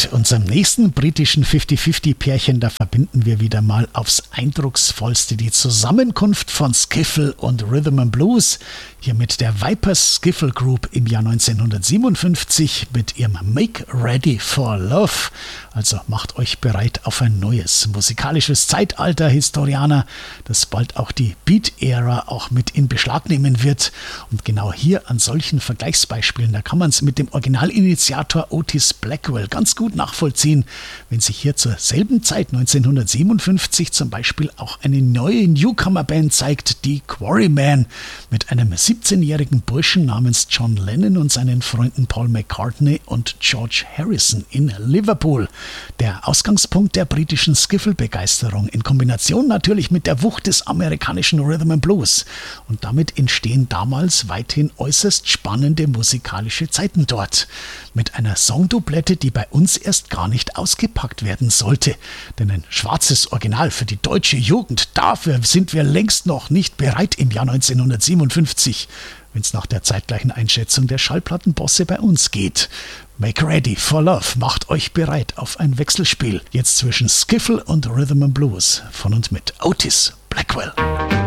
mit unserem nächsten britischen 50-50-Pärchen, da verbinden wir wieder mal aufs Eindrucksvollste die Zusammenkunft von Skiffle und Rhythm and Blues. Hier mit der Vipers Skiffle Group im Jahr 1957 mit ihrem Make Ready for Love. Also macht euch bereit auf ein neues musikalisches Zeitalter, Historianer, das bald auch die Beat-Ära auch mit in Beschlag nehmen wird. Und genau hier an solchen Vergleichsbeispielen, da kann man es mit dem Originalinitiator Otis Blackwell ganz gut nachvollziehen, wenn sich hier zur selben Zeit 1957 zum Beispiel auch eine neue Newcomer-Band zeigt, die Quarrymen, mit einem 17-jährigen Burschen namens John Lennon und seinen Freunden Paul McCartney und George Harrison in Liverpool. Der Ausgangspunkt der britischen Skiffle-Begeisterung in Kombination natürlich mit der Wucht des amerikanischen Rhythm and Blues. Und damit entstehen damals weithin äußerst spannende musikalische Zeiten dort. Mit einer Songdoublette, die bei uns erst gar nicht ausgepackt werden sollte. Denn ein schwarzes Original für die deutsche Jugend, dafür sind wir längst noch nicht bereit im Jahr 1957, wenn es nach der zeitgleichen Einschätzung der Schallplattenbosse bei uns geht. Make Ready for Love, macht euch bereit auf ein Wechselspiel. Jetzt zwischen Skiffle und Rhythm and Blues von und mit Otis Blackwell.